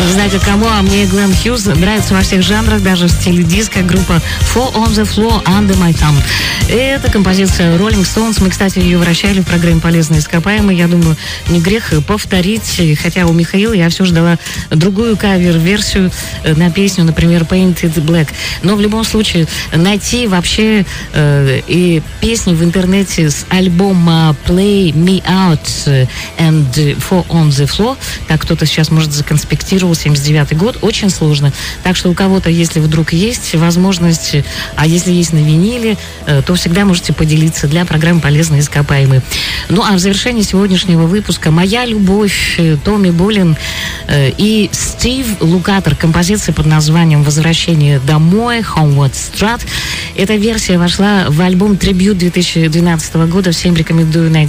Знаете, кому? А мне Глен Хьюз нравится во всех жанрах, даже в стиле диско. Группа Four on the Floor, Under My Thumb. Это композиция Rolling Stones. Мы, кстати, ее вращали в программе «Полезные ископаемые». Я думаю, не грех повторить. Хотя у Михаила я все ждала другую кавер-версию на песню, например, Painted Black. Но в любом случае найти вообще и песни в интернете с альбома Play Me Out and Four on the Floor, так кто-то сейчас может законспектировал 79-й год, очень сложно. Так что у кого-то, если вдруг есть возможность, а если есть на виниле, то всегда можете поделиться для программы «Полезные ископаемые». Ну, а в завершении сегодняшнего выпуска «Моя любовь», Томми Болин и Стив Лукатор. Композиция под названием «Возвращение домой», Homeward Strut. Эта версия вошла в альбом «Трибьют» 2012 года. Всем рекомендую найти